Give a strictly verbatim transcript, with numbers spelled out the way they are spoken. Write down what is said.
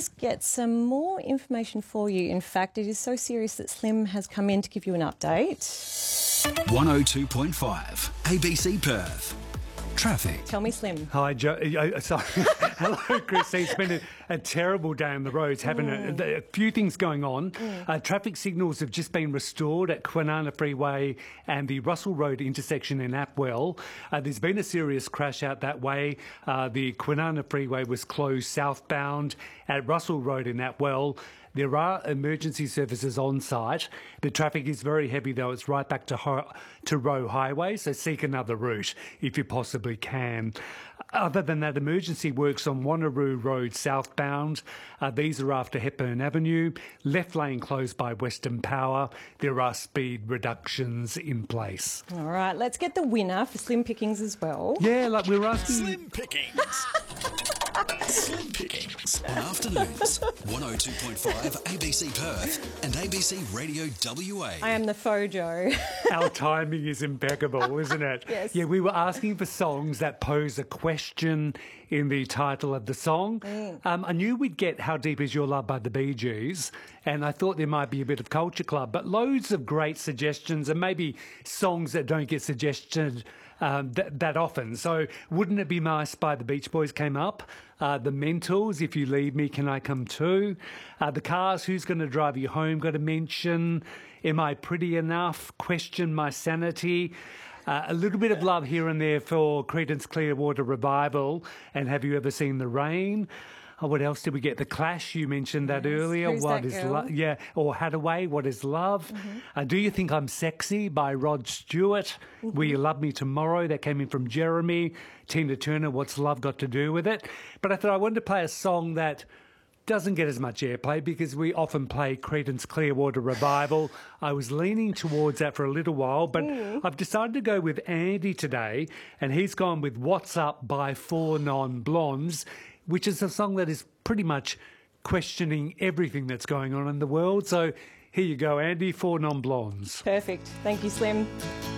just get some more information for you. In fact, it is so serious that Slim has come in to give you an update. one oh two point five A B C Perth. Traffic. Tell me, Slim. Hi, Joe. Uh, sorry. Hello, Chris. It's been a, a terrible day on the roads, having mm. a, a few things going on. Mm. Uh, traffic signals have just been restored at Kwinana Freeway and the Russell Road intersection in Apwell. Uh, there's been a serious crash out that way. Uh, the Kwinana Freeway was closed southbound at Russell Road in Apwell. There are emergency services on site. The traffic is very heavy, though. It's right back to Ho- to Roe Highway, so seek another route if you possibly can. Other than that, emergency works on Wanneroo Road southbound. Uh, these are after Hepburn Avenue. Left lane closed by Western Power. There are speed reductions in place. All right, let's get the winner for Slim Pickings as well. Yeah, like we were asking... Slim Pickings. Slim Pickings on afternoons. one oh two point five A B C Perth and A B C Radio W A. I am the Fojo. Our timing is impeccable, isn't it? Yes. Yeah, we were asking for songs that pose a question in the title of the song. Mm. Um, I knew we'd get How Deep Is Your Love by the Bee Gees, and I thought there might be a bit of Culture Club, but loads of great suggestions and maybe songs that don't get suggested um, th- that often. So Wouldn't It Be Nice by the Beach Boys came up. Uh, the Mentals, If You Leave Me, Can I Come Too? Uh, the Cars, Who's Going to Drive You Home, got to mention. Am I Pretty Enough? Question My Sanity. Uh, a little bit of love here and there for Creedence Clearwater Revival and Have You Ever Seen the Rain? Oh, what else did we get? The Clash, you mentioned that yes. earlier. Who's What that is girl? love? Yeah, or Hadaway, What is Love? Mm-hmm. Uh, Do You Think I'm Sexy by Rod Stewart. Mm-hmm. Will You Love Me Tomorrow? That came in from Jeremy. Tina Turner, What's Love Got to Do with It? But I thought I wanted to play a song that doesn't get as much airplay because we often play Creedence Clearwater Revival. I was leaning towards that for a little while, but mm. I've decided to go with Andy today, and he's gone with What's Up by Four Non-Blondes, which is a song that is pretty much questioning everything that's going on in the world. So here you go, Andy, Four Non-Blondes. Perfect. Thank you, Slim.